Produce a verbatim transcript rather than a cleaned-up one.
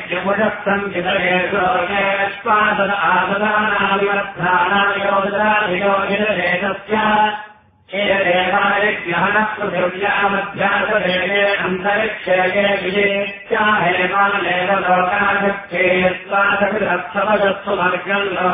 यमुषस्तम् चितरेश्वादन आददानाविवर्धानायोजनाभियोजितरेतस्य एदेवायज्ञहनः पृथिव्यामध्यासदेवे अन्तरिक्षये विजेत्या हेमानेव लोकाशक्ते स्वादकृतत्सवजस्सु वर्गम्